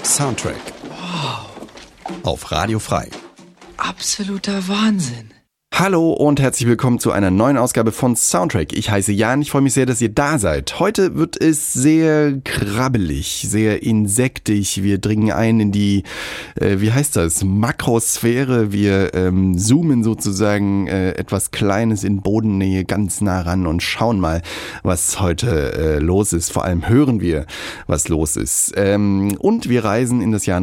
Soundtrack. Wow. Auf Radio Frei. Absoluter Wahnsinn. Hallo und herzlich willkommen zu einer neuen Ausgabe von Soundtrack. Ich heiße Jan, ich freue mich sehr, dass ihr da seid. Heute wird es sehr krabbelig, sehr insektig. Wir dringen ein in die, Makrosphäre. Wir zoomen sozusagen etwas Kleines in Bodennähe ganz nah ran und schauen mal, was heute los ist. Vor allem hören wir, was los ist. Und wir reisen in das Jahr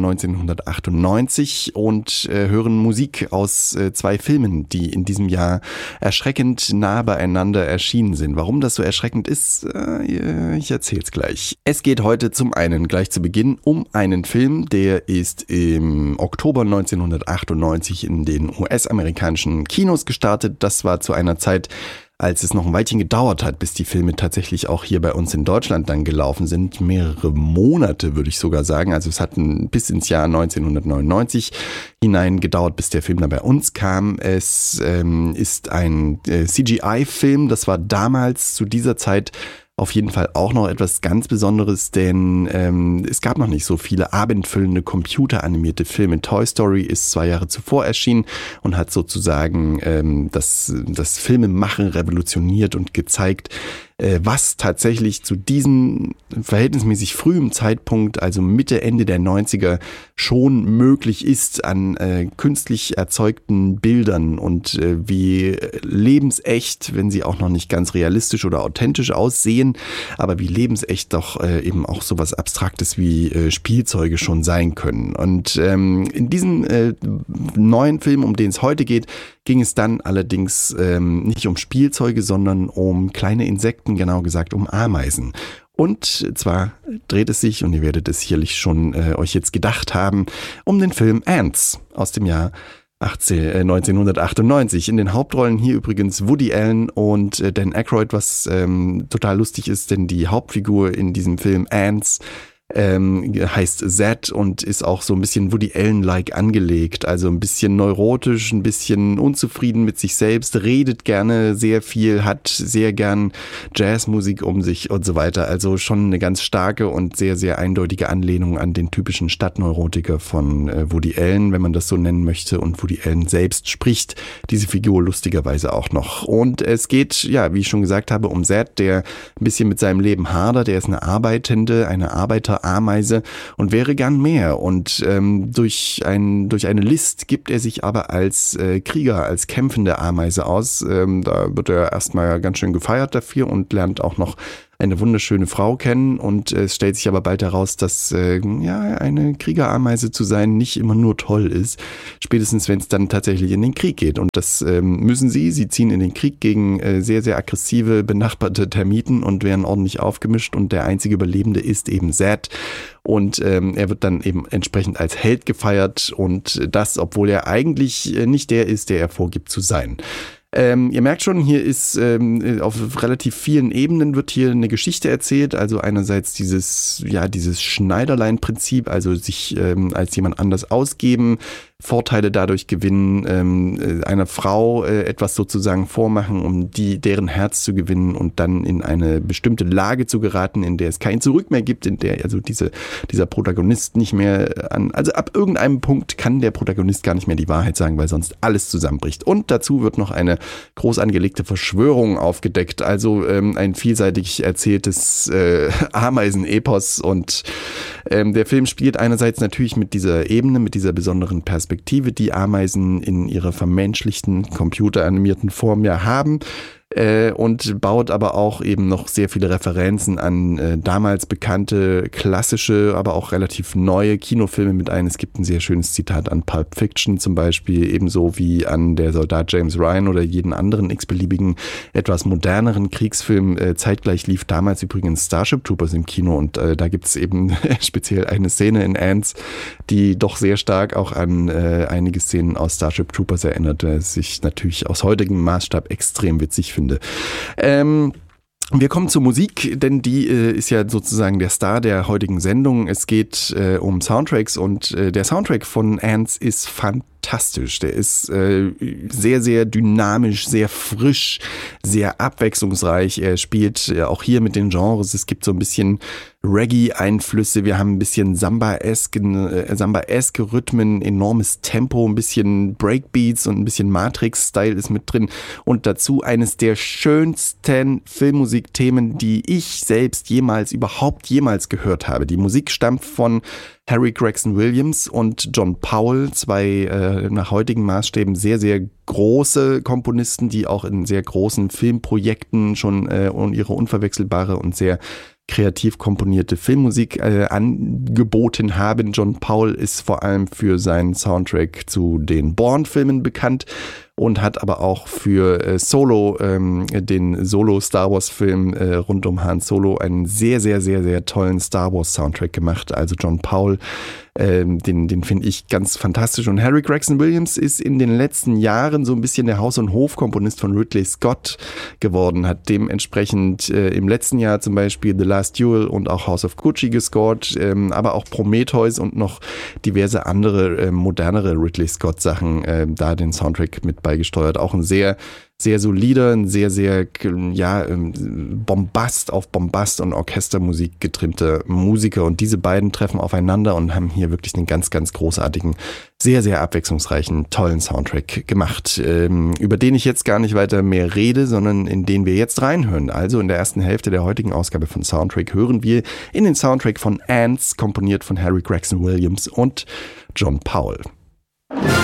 1998 und hören Musik aus zwei Filmen, die in diesem Jahr erschreckend nah beieinander erschienen sind. Warum das so erschreckend ist, ich erzähle es gleich. Es geht heute zum einen gleich zu Beginn um einen Film, der ist im Oktober 1998 in den US-amerikanischen Kinos gestartet. Das war zu einer Zeit, als es noch ein Weilchen gedauert hat, bis die Filme tatsächlich auch hier bei uns in Deutschland dann gelaufen sind. Mehrere Monate, würde ich sogar sagen. Also es hat bis ins Jahr 1999 hinein gedauert, bis der Film dann bei uns kam. Es ist ein CGI-Film. Das war damals zu dieser Zeit auf jeden Fall auch noch etwas ganz Besonderes, denn es gab noch nicht so viele abendfüllende computeranimierte Filme. Toy Story ist 2 Jahre zuvor erschienen und hat sozusagen das Filmemachen revolutioniert und gezeigt, was tatsächlich zu diesem verhältnismäßig frühem Zeitpunkt, also Mitte, Ende der 90er, schon möglich ist an künstlich erzeugten Bildern und wie lebensecht, wenn sie auch noch nicht ganz realistisch oder authentisch aussehen, aber wie lebensecht doch eben auch sowas Abstraktes wie Spielzeuge schon sein können. Und in diesem neuen Film, um den es heute geht, ging es dann allerdings nicht um Spielzeuge, sondern um kleine Insekten, genau gesagt um Ameisen. Und zwar dreht es sich, und ihr werdet es sicherlich schon euch jetzt gedacht haben, um den Film Ants aus dem Jahr 1998. In den Hauptrollen hier übrigens Woody Allen und Dan Aykroyd, was total lustig ist, denn die Hauptfigur in diesem Film Ants heißt Zed und ist auch so ein bisschen Woody Allen-like angelegt, also ein bisschen neurotisch, ein bisschen unzufrieden mit sich selbst, redet gerne sehr viel, hat sehr gern Jazzmusik um sich und so weiter, also schon eine ganz starke und sehr, sehr eindeutige Anlehnung an den typischen Stadtneurotiker von Woody Allen, wenn man das so nennen möchte, und Woody Allen selbst spricht diese Figur lustigerweise auch noch. Und es geht, ja, wie ich schon gesagt habe, um Zed, der ein bisschen mit seinem Leben hadert, der ist eine Arbeiterameise und wäre gern mehr. Und durch eine List gibt er sich aber als Krieger, als kämpfende Ameise aus. Da wird er erstmal ganz schön gefeiert dafür und lernt auch noch eine wunderschöne Frau kennen, und es stellt sich aber bald heraus, dass eine Kriegerameise zu sein nicht immer nur toll ist, spätestens wenn es dann tatsächlich in den Krieg geht. Und das müssen sie ziehen in den Krieg gegen sehr, sehr aggressive, benachbarte Termiten und werden ordentlich aufgemischt, und der einzige Überlebende ist eben Zed. Und er wird dann eben entsprechend als Held gefeiert, und das, obwohl er eigentlich nicht der ist, der er vorgibt zu sein. Ihr merkt schon, hier ist auf relativ vielen Ebenen wird hier eine Geschichte erzählt. Also einerseits dieses Schneiderlein-Prinzip, also sich als jemand anders ausgeben, Vorteile dadurch gewinnen, einer Frau etwas sozusagen vormachen, um deren Herz zu gewinnen und dann in eine bestimmte Lage zu geraten, in der es kein Zurück mehr gibt, in der also dieser Protagonist nicht mehr also ab irgendeinem Punkt kann der Protagonist gar nicht mehr die Wahrheit sagen, weil sonst alles zusammenbricht. Und dazu wird noch eine groß angelegte Verschwörung aufgedeckt, also ein vielseitig erzähltes Ameisen-Epos, und der Film spielt einerseits natürlich mit dieser Ebene, mit dieser besonderen Perspektive, die Ameisen in ihrer vermenschlichten, computeranimierten Form ja haben, und baut aber auch eben noch sehr viele Referenzen an damals bekannte, klassische, aber auch relativ neue Kinofilme mit ein. Es gibt ein sehr schönes Zitat an Pulp Fiction zum Beispiel, ebenso wie an Der Soldat James Ryan oder jeden anderen x-beliebigen, etwas moderneren Kriegsfilm. Zeitgleich lief damals übrigens Starship Troopers im Kino, und da gibt es eben speziell eine Szene in Ants, die doch sehr stark auch an einige Szenen aus Starship Troopers erinnert, was ich natürlich aus heutigem Maßstab extrem witzig finde. Wir kommen zur Musik, denn die ist ja sozusagen der Star der heutigen Sendung. Es geht um Soundtracks, und der Soundtrack von Ants ist fantastisch. fantastisch. Der ist sehr, sehr dynamisch, sehr frisch, sehr abwechslungsreich. Er spielt auch hier mit den Genres. Es gibt so ein bisschen Reggae-Einflüsse, wir haben ein bisschen Samba-eske Rhythmen, enormes Tempo, ein bisschen Breakbeats und ein bisschen Matrix-Style ist mit drin und dazu eines der schönsten Filmmusikthemen, die ich selbst überhaupt jemals gehört habe. Die Musik stammt von Harry Gregson Williams und John Powell, zwei nach heutigen Maßstäben sehr, sehr große Komponisten, die auch in sehr großen Filmprojekten schon ihre unverwechselbare und sehr kreativ komponierte Filmmusik angeboten haben. John Powell ist vor allem für seinen Soundtrack zu den Bourne-Filmen bekannt und hat aber auch für Solo, den Solo-Star Wars-Film rund um Han Solo, einen sehr, sehr, sehr, sehr tollen Star Wars-Soundtrack gemacht. Also John Powell, den finde ich ganz fantastisch. Und Harry Gregson Williams ist in den letzten Jahren so ein bisschen der Haus- und Hofkomponist von Ridley Scott geworden, hat dementsprechend im letzten Jahr zum Beispiel The Last Duel und auch House of Gucci gescored, aber auch Prometheus und noch diverse andere modernere Ridley Scott Sachen da den Soundtrack mit beigesteuert. Auch ein sehr, sehr solider, ein sehr, sehr, Bombast auf Bombast und Orchestermusik getrimmter Musiker. Und diese beiden treffen aufeinander und haben hier wirklich einen ganz, ganz großartigen, sehr, sehr abwechslungsreichen, tollen Soundtrack gemacht, über den ich jetzt gar nicht weiter mehr rede, sondern in den wir jetzt reinhören. Also in der ersten Hälfte der heutigen Ausgabe von Soundtrack hören wir in den Soundtrack von Ants, komponiert von Harry Gregson Williams und John Powell.